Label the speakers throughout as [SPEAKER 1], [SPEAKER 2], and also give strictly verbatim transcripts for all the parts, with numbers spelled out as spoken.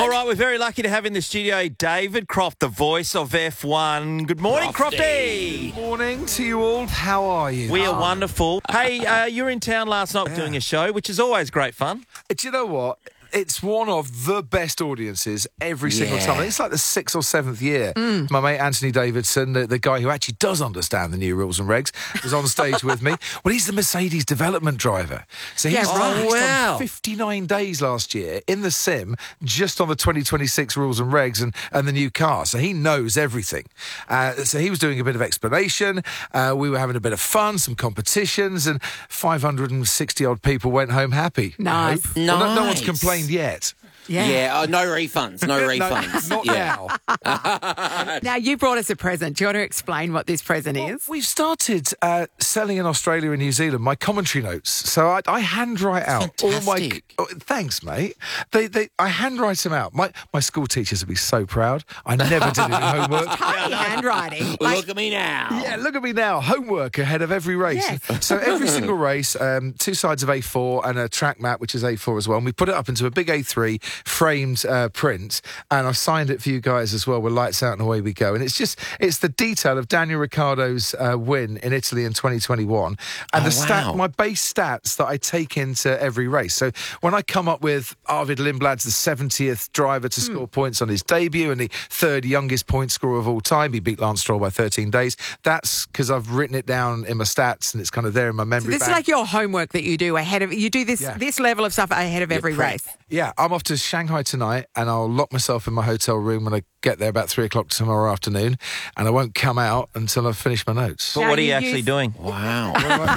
[SPEAKER 1] All right, we're very lucky to have in the studio David Croft, the voice of F one. Good morning, Crofty.
[SPEAKER 2] Good morning to you all. How are you?
[SPEAKER 1] We are wonderful. Hey, uh, you were in town last night
[SPEAKER 2] Yeah.
[SPEAKER 1] doing a show, which is always great fun.
[SPEAKER 2] Do you know what? It's one of the best audiences every single
[SPEAKER 3] Yeah.
[SPEAKER 2] time. It's like the sixth or seventh year.
[SPEAKER 1] Mm.
[SPEAKER 2] My mate Anthony Davidson, the, the guy who actually does understand the new rules and regs, was on stage with me. Well, he's the Mercedes development driver. So he's,
[SPEAKER 1] Yeah, right.
[SPEAKER 2] he's done
[SPEAKER 1] Wow.
[SPEAKER 2] fifty-nine days last year in the sim just on the twenty twenty-six rules and regs and, and the new car. So he knows everything. Uh, so he was doing a bit of explanation. Uh, we were having a bit of fun, some competitions, and five hundred sixty odd people went home happy. I
[SPEAKER 4] Nice.
[SPEAKER 2] hope. Well, no, no one's
[SPEAKER 3] Nice.
[SPEAKER 2] complained yet.
[SPEAKER 4] Yeah.
[SPEAKER 3] Yeah, oh, no refunds, no refunds.
[SPEAKER 2] Not
[SPEAKER 3] yeah.
[SPEAKER 2] now.
[SPEAKER 4] Now, you brought us a present. Do you want to explain what this present
[SPEAKER 2] Well,
[SPEAKER 4] is?
[SPEAKER 2] we've started uh, selling in Australia and New Zealand my commentary notes. So I, I handwrite out all my.
[SPEAKER 3] Fantastic.
[SPEAKER 2] Oh, thanks, mate. They, they, I handwrite them out. My, my school teachers would be so proud. I never did any homework.
[SPEAKER 4] Tiny handwriting. Like,
[SPEAKER 3] Look at me now.
[SPEAKER 2] Yeah, look at me now. Homework ahead of every race.
[SPEAKER 4] Yes.
[SPEAKER 2] So every single race, um, two sides of A four and a track map, which is A four as well. And we put it up into a big A three framed uh, print. And I've signed it for you guys as well with lights out and away we go. And it's just, it's the detail of Daniel Ricciardo's uh, win in Italy in twenty twenty-one. And
[SPEAKER 3] Oh,
[SPEAKER 2] the stat,
[SPEAKER 3] wow.
[SPEAKER 2] my base stats that I take into every race. So when I come up with Arvid Lindblad's the seventieth driver to score points on his debut and the third youngest point scorer of all time, he beat Lance Stroll by thirteen days. That's because I've written it down in my stats and it's kind of there in my memory
[SPEAKER 4] this is
[SPEAKER 2] bank.
[SPEAKER 4] like your homework that you do ahead of you do this
[SPEAKER 2] Yeah.
[SPEAKER 4] this level of stuff ahead of every
[SPEAKER 3] prep.
[SPEAKER 4] race.
[SPEAKER 2] Yeah, I'm off to Shanghai tonight and I'll lock myself in my hotel room when I get there about three o'clock tomorrow afternoon and I won't come out until I've finised my notes.
[SPEAKER 1] But
[SPEAKER 4] Now,
[SPEAKER 1] what are you
[SPEAKER 4] you
[SPEAKER 1] actually
[SPEAKER 4] use-
[SPEAKER 1] doing?
[SPEAKER 3] Wow.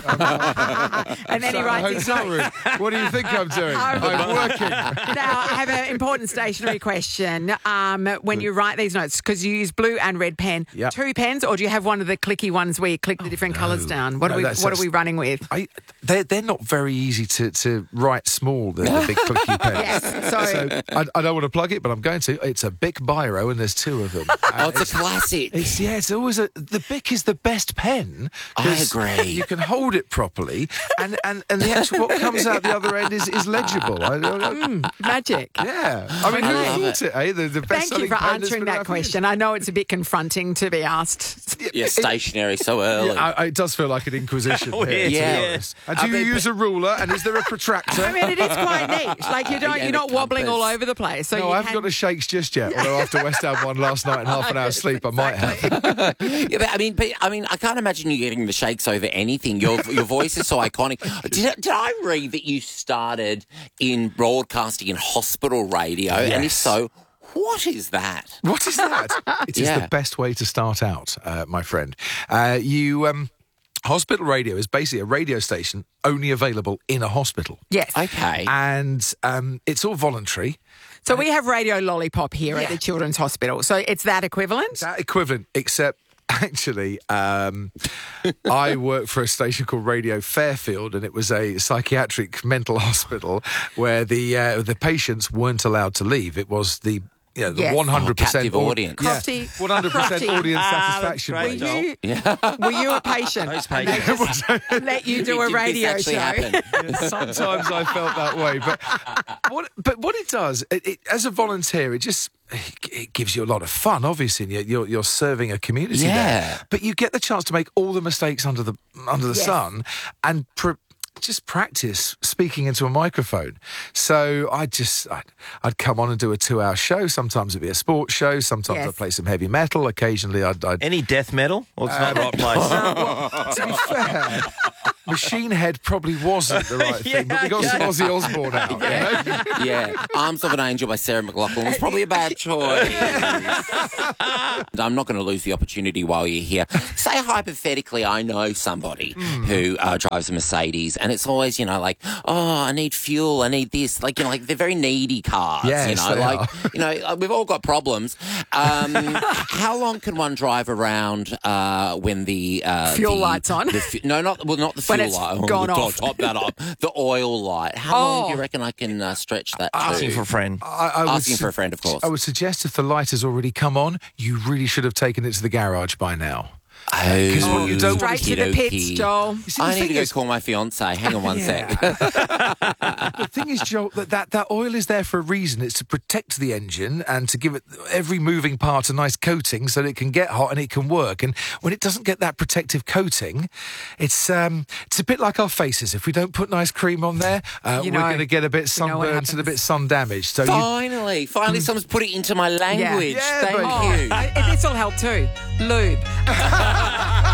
[SPEAKER 4] And then he writes his
[SPEAKER 2] hotel
[SPEAKER 4] notes.
[SPEAKER 2] room. What do you think I'm doing? I'm working.
[SPEAKER 4] Now, I have an important stationery question. Um, when you write these notes, because you use blue and red pen,
[SPEAKER 2] Yep.
[SPEAKER 4] two pens, or do you have one of the clicky ones where you click the different colours down? What
[SPEAKER 2] No,
[SPEAKER 4] are we
[SPEAKER 2] that's-
[SPEAKER 4] What are
[SPEAKER 2] that's-
[SPEAKER 4] we running with?
[SPEAKER 2] I, they're, they're not very easy to, to write small, the, the big clicky pens.
[SPEAKER 4] Yes, so-
[SPEAKER 2] So I, I don't want to plug it, but I'm going to. It's a Bic Biro and there's two of them.
[SPEAKER 3] Oh, it's a classic.
[SPEAKER 2] It's, yeah, it's always a. The Bic is the best pen.
[SPEAKER 3] I
[SPEAKER 2] 'cause
[SPEAKER 3] agree.
[SPEAKER 2] You can hold it properly, and, and, and the actual what comes out the other end is, is legible. I, I,
[SPEAKER 4] Mm, magic.
[SPEAKER 2] yeah, I mean,
[SPEAKER 3] I
[SPEAKER 2] who
[SPEAKER 3] love
[SPEAKER 2] thought it? Eh? The, the
[SPEAKER 4] Thank
[SPEAKER 2] best-selling
[SPEAKER 4] you for
[SPEAKER 2] pen that's
[SPEAKER 4] answering
[SPEAKER 2] been
[SPEAKER 4] that
[SPEAKER 2] around for years.
[SPEAKER 4] question. I know it's a bit confronting to be asked.
[SPEAKER 3] Yeah, stationary so early.
[SPEAKER 2] Yeah, I, it does feel like an inquisition. here,
[SPEAKER 1] Weird,
[SPEAKER 2] to be
[SPEAKER 3] yeah.
[SPEAKER 2] honest. And do
[SPEAKER 3] I
[SPEAKER 2] you
[SPEAKER 3] mean,
[SPEAKER 2] use a ruler? And is there a protractor?
[SPEAKER 4] I mean, it is quite neat. Like you don't,
[SPEAKER 3] Yeah,
[SPEAKER 4] you're
[SPEAKER 3] the
[SPEAKER 4] not wobbling all
[SPEAKER 3] compass.
[SPEAKER 4] over the place. So
[SPEAKER 2] no,
[SPEAKER 4] you
[SPEAKER 2] I haven't
[SPEAKER 4] can-
[SPEAKER 2] got the shakes just yet. Although after West Ham won last night and half an hour's sleep, I might have.
[SPEAKER 3] Yeah, but I mean, but, I mean, I can't imagine you getting the shakes over anything. Your your voice is so iconic. Did, did I read that you started in broadcasting in hospital radio? And if
[SPEAKER 2] Yes.
[SPEAKER 3] so, what is that?
[SPEAKER 2] What is that? It is
[SPEAKER 3] Yeah.
[SPEAKER 2] the best way to start out, uh, my friend. Uh, you. Um, Hospital radio is basically a radio station only available in a hospital.
[SPEAKER 4] Yes.
[SPEAKER 3] Okay.
[SPEAKER 2] And um, it's all voluntary.
[SPEAKER 4] So we have Radio Lollipop here at the Children's Hospital. So it's that equivalent?
[SPEAKER 2] That equivalent, except actually, um, I worked for a station called Radio Fairfield, and it was a psychiatric mental hospital where the uh, the patients weren't allowed to leave. It was the you know, the
[SPEAKER 4] Yes.
[SPEAKER 2] one hundred percent
[SPEAKER 3] Oh, captive audience.
[SPEAKER 2] Yeah,
[SPEAKER 4] Crofty.
[SPEAKER 2] one hundred percent
[SPEAKER 4] Crofty.
[SPEAKER 2] audience
[SPEAKER 1] Ah,
[SPEAKER 2] satisfaction
[SPEAKER 1] that's
[SPEAKER 2] rate.
[SPEAKER 1] great.
[SPEAKER 4] Were you, were you a patient?
[SPEAKER 1] Those
[SPEAKER 4] And they
[SPEAKER 1] patients.
[SPEAKER 4] just let you do
[SPEAKER 3] Did
[SPEAKER 4] a
[SPEAKER 3] this
[SPEAKER 4] radio
[SPEAKER 3] actually
[SPEAKER 4] show?
[SPEAKER 3] happen?
[SPEAKER 2] Yeah, sometimes I felt that way, but what? But what it does, it, it, as a volunteer, it just it gives you a lot of fun. Obviously, and you're you're, you're serving a community
[SPEAKER 3] Yeah.
[SPEAKER 2] there, but you get the chance to make all the mistakes under the under the
[SPEAKER 4] Yes.
[SPEAKER 2] sun and. Pr- just practice speaking into a microphone. So I'd just, I'd, I'd come on and do a two-hour show. Sometimes it'd be a sports show. Sometimes
[SPEAKER 4] Yes.
[SPEAKER 2] I'd play some heavy metal. Occasionally I'd... I'd
[SPEAKER 1] Any death metal? Well, it's not the right place.
[SPEAKER 2] to be fair, Machine Head probably wasn't the right thing, but we got
[SPEAKER 1] Yeah,
[SPEAKER 2] some
[SPEAKER 1] yeah.
[SPEAKER 2] Ozzy Osbourne out. You know?
[SPEAKER 3] Yeah, Arms of an Angel by Sarah McLachlan was probably a bad choice. I'm not going to lose the opportunity while you're here. Say hypothetically, I know somebody who uh, drives a Mercedes, and it's always, you know, like, oh, I need fuel, I need this, like, you know, like they're very needy cars.
[SPEAKER 2] Yes,
[SPEAKER 3] you know,
[SPEAKER 2] they
[SPEAKER 3] like,
[SPEAKER 2] are.
[SPEAKER 3] you know, like, we've all got problems. Um, how long can one drive around uh, when the uh,
[SPEAKER 4] Fuel
[SPEAKER 3] the-
[SPEAKER 4] light's on?
[SPEAKER 3] The fu- no, not well, not the
[SPEAKER 4] When
[SPEAKER 3] fuel
[SPEAKER 4] it's
[SPEAKER 3] light.
[SPEAKER 4] gone
[SPEAKER 3] top,
[SPEAKER 4] off.
[SPEAKER 3] top that up. The oil light. How long do
[SPEAKER 4] Oh.
[SPEAKER 3] you reckon I can uh, stretch that?
[SPEAKER 1] Asking
[SPEAKER 3] to?
[SPEAKER 1] for a friend.
[SPEAKER 2] I, I would
[SPEAKER 3] Asking
[SPEAKER 2] su-
[SPEAKER 3] for a friend, of course.
[SPEAKER 2] I would suggest if the light has already come on, you really should have taken it to the garage by now. Because
[SPEAKER 3] Oh,
[SPEAKER 2] what you don't
[SPEAKER 4] Straight
[SPEAKER 2] want
[SPEAKER 4] to
[SPEAKER 2] to
[SPEAKER 4] the pits,
[SPEAKER 3] okey-dokey.
[SPEAKER 4] Joel.
[SPEAKER 2] You see,
[SPEAKER 3] I
[SPEAKER 2] the
[SPEAKER 3] need to
[SPEAKER 2] thing
[SPEAKER 3] go
[SPEAKER 2] is-
[SPEAKER 3] call my fiance. Hang on one sec.
[SPEAKER 2] The thing is, Joel, that, that that oil is there for a reason. It's to protect the engine and to give it every moving part a nice coating so that it can get hot and it can work. And when it doesn't get that protective coating, it's um, it's a bit like our faces. If we don't put nice cream on there, uh,
[SPEAKER 4] You
[SPEAKER 2] we're
[SPEAKER 4] know-
[SPEAKER 2] going to get a bit
[SPEAKER 4] you know what
[SPEAKER 2] sunburnt and a
[SPEAKER 4] happens.
[SPEAKER 2] bit sun damaged. So you,
[SPEAKER 3] Finally, finally, someone's put it into my language.
[SPEAKER 2] Yeah,
[SPEAKER 3] Thank
[SPEAKER 2] baby.
[SPEAKER 3] you.
[SPEAKER 4] Oh, this will help too. Lube.